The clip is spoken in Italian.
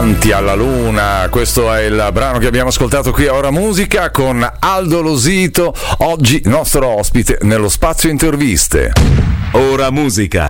Davanti alla luna, questo è il brano che abbiamo ascoltato qui a Ora Musica con Aldo Losito, oggi nostro ospite nello spazio interviste. Ora Musica.